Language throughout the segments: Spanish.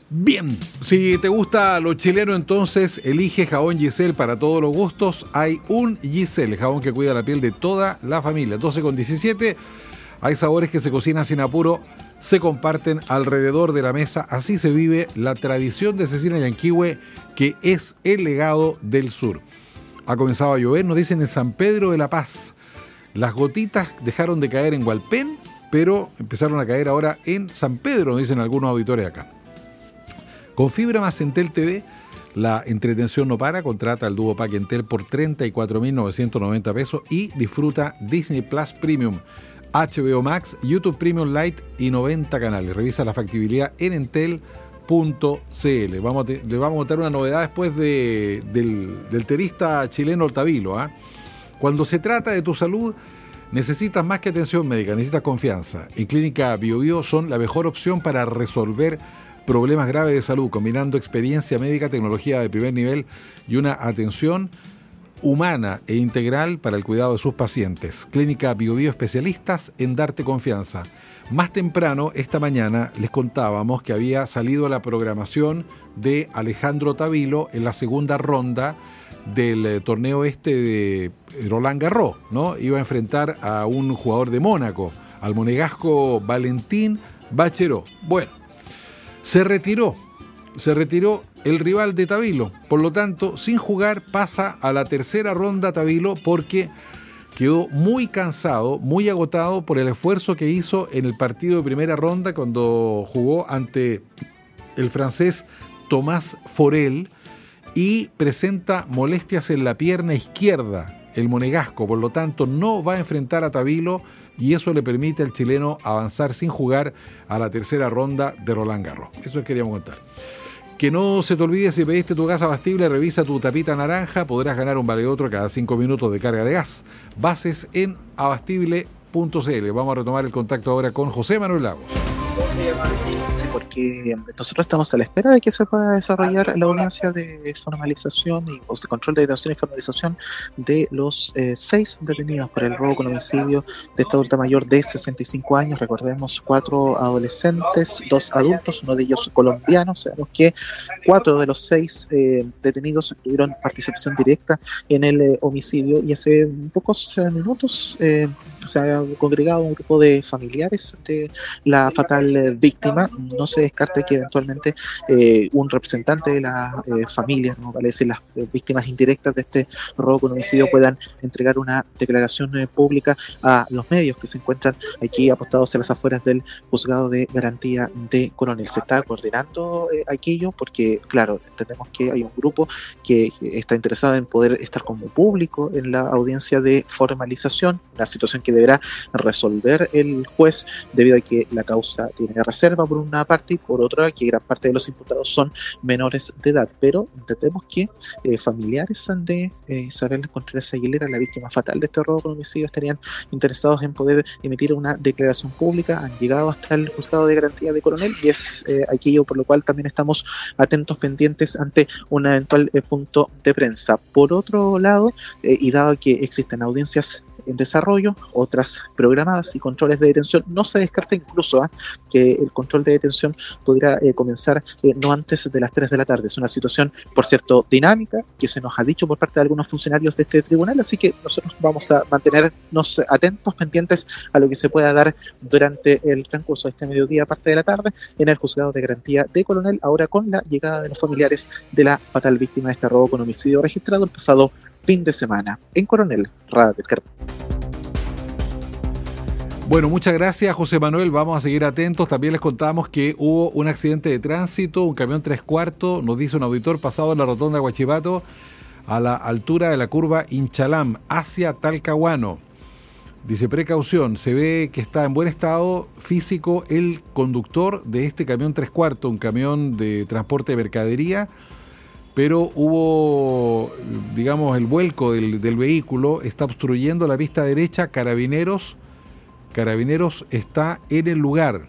Bien, si te gusta lo chileno, entonces elige jabón Giselle para todos los gustos. Hay un Giselle, jabón que cuida la piel de toda la familia. 12,17. Hay sabores que se cocinan sin apuro, se comparten alrededor de la mesa. Así se vive la tradición de Cecina Yanquihue, que es el legado del sur. Ha comenzado a llover, nos dicen en San Pedro de la Paz. Las gotitas dejaron de caer en Hualpén, pero empezaron a caer ahora en San Pedro, nos dicen algunos auditores acá. Con fibra más Entel TV, la entretención no para. Contrata el Duo Pack Entel por 34.990 pesos y disfruta Disney Plus Premium, HBO Max, YouTube Premium Lite y 90 canales. Revisa la factibilidad en entel.cl. Le vamos a contar una novedad después del tenista chileno Tavilo. Cuando se trata de tu salud, necesitas más que atención médica, necesitas confianza. En Clínica Bio Bio son la mejor opción para resolver problemas graves de salud, combinando experiencia médica, tecnología de primer nivel y una atención humana e integral para el cuidado de sus pacientes. Clínica Bio Bio, especialistas en darte confianza. Más temprano, esta mañana, les contábamos que había salido la programación de Alejandro Tavilo en la segunda ronda del torneo de Roland Garros, ¿no? Iba a enfrentar a un jugador de Mónaco, al monegasco Valentín Baccherot. Bueno, se retiró el rival de Tavilo, por lo tanto, sin jugar pasa a la tercera ronda Tavilo porque quedó muy cansado, muy agotado por el esfuerzo que hizo en el partido de primera ronda cuando jugó ante el francés Tomás Forel y presenta molestias en la pierna izquierda, el monegasco, por lo tanto no va a enfrentar a Tavilo y eso le permite al chileno avanzar sin jugar a la tercera ronda de Roland Garros. Eso queríamos contar. Que no se te olvide, si pediste tu gas abastible, revisa tu tapita naranja, podrás ganar un vale otro cada 5 minutos de carga de gas. Bases en abastible.cl. Vamos a retomar el contacto ahora con José Manuel Lagos. Sí, porque nosotros estamos a la espera de que se pueda desarrollar la audiencia de formalización y de control de detención y formalización de los 6 detenidos por el robo con homicidio de esta adulta mayor de 65 años. Recordemos, 4 adolescentes, 2 adultos, uno de ellos colombiano. Sabemos que 4 de los 6 detenidos tuvieron participación directa en el homicidio y hace pocos minutos se ha congregado un grupo de familiares de la fatal víctima. No se descarta que eventualmente un representante de la familia, ¿no? Vale decir, las víctimas indirectas de este robo con homicidio puedan entregar una declaración pública a los medios que se encuentran aquí apostados en las afueras del juzgado de garantía de Coronel. Se está coordinando aquello porque, claro, entendemos que hay un grupo que está interesado en poder estar como público en la audiencia de formalización, una situación que deberá resolver el juez debido a que la causa tiene reserva por una parte y por otra que gran parte de los imputados son menores de edad, pero entendemos que familiares de Isabel Contreras Aguilera, la víctima fatal de este robo con homicidio, estarían interesados en poder emitir una declaración pública. Han llegado hasta el juzgado de garantía de Coronel y es aquello por lo cual también estamos atentos, pendientes ante un eventual punto de prensa. Por otro lado, y dado que existen audiencias en desarrollo, otras programadas y controles de detención, no se descarta incluso que el control de detención podría comenzar no antes de las 3 de la tarde. Es una situación, por cierto, dinámica, que se nos ha dicho por parte de algunos funcionarios de este tribunal, así que nosotros vamos a mantenernos atentos, pendientes a lo que se pueda dar durante el transcurso de este mediodía, parte de la tarde, en el juzgado de garantía de Coronel, ahora con la llegada de los familiares de la fatal víctima de este robo con homicidio registrado el pasado fin de semana en Coronel, Rada del Carmen. Bueno, muchas gracias, José Manuel. Vamos a seguir atentos. También les contamos que hubo un accidente de tránsito, un camión 3/4, nos dice un auditor, pasado en la rotonda de Huachipato, a la altura de la curva Inchalam, hacia Talcahuano. Dice, precaución, se ve que está en buen estado físico el conductor de este camión 3/4, un camión de transporte de mercadería, pero hubo, digamos, el vuelco del vehículo, está obstruyendo la pista derecha. Carabineros está en el lugar.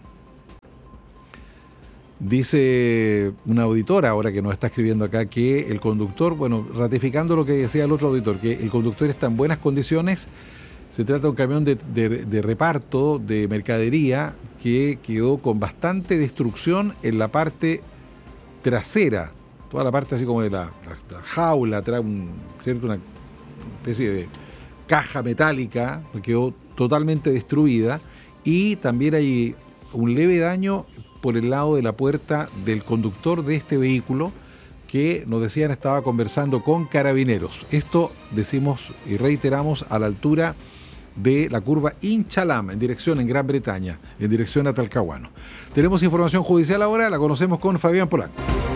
Dice una auditora ahora que nos está escribiendo acá que el conductor, bueno, ratificando lo que decía el otro auditor, que el conductor está en buenas condiciones. Se trata de un camión de reparto de mercadería que quedó con bastante destrucción en la parte trasera, toda la parte así como de la jaula, trae ¿cierto? Una especie de caja metálica, que quedó totalmente destruida, y también hay un leve daño por el lado de la puerta del conductor de este vehículo, que nos decían estaba conversando con carabineros. Esto decimos y reiteramos a la altura de la curva Inchalam, en Gran Bretaña, en dirección a Talcahuano. Tenemos información judicial ahora, la conocemos con Fabián Polanco.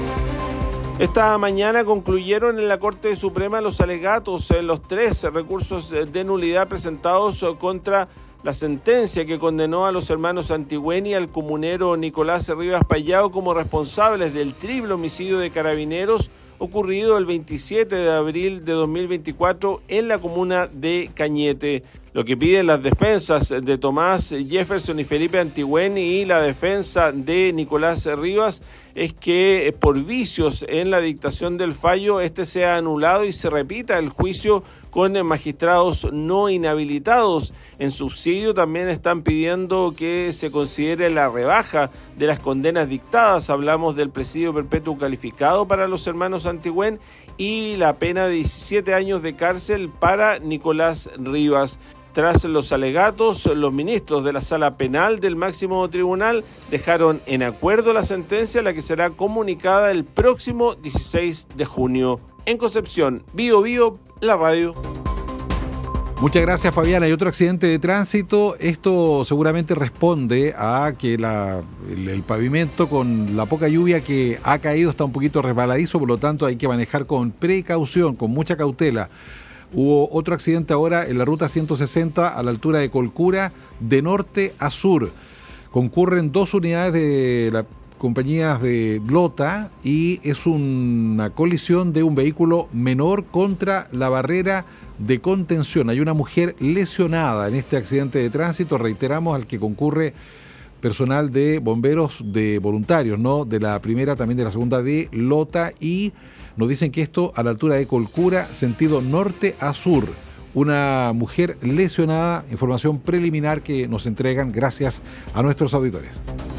Esta mañana concluyeron en la Corte Suprema los alegatos en los 3 recursos de nulidad presentados contra la sentencia que condenó a los hermanos Antigüen y al comunero Nicolás Rivas Payao como responsables del triple homicidio de carabineros ocurrido el 27 de abril de 2024 en la comuna de Cañete. Lo que piden las defensas de Tomás Jefferson y Felipe Antigüen y la defensa de Nicolás Rivas es que por vicios en la dictación del fallo este sea anulado y se repita el juicio con magistrados no inhabilitados. En subsidio también están pidiendo que se considere la rebaja de las condenas dictadas. Hablamos del presidio perpetuo calificado para los hermanos Antigüen y la pena de 17 años de cárcel para Nicolás Rivas. Tras los alegatos, los ministros de la Sala Penal del Máximo Tribunal dejaron en acuerdo la sentencia, la que será comunicada el próximo 16 de junio. En Concepción, Bío Bío, la radio. Muchas gracias, Fabián. Hay otro accidente de tránsito. Esto seguramente responde a que el pavimento, con la poca lluvia que ha caído, está un poquito resbaladizo, por lo tanto hay que manejar con precaución, con mucha cautela. Hubo otro accidente ahora en la ruta 160 a la altura de Colcura, de norte a sur. Concurren 2 unidades de las compañías de Lota y es una colisión de un vehículo menor contra la barrera de contención. Hay una mujer lesionada en este accidente de tránsito, reiteramos, al que concurre personal de bomberos de voluntarios, ¿no? De la primera, también de la segunda de Lota, y nos dicen que esto a la altura de Colcura, sentido norte a sur. Una mujer lesionada, información preliminar que nos entregan gracias a nuestros auditores.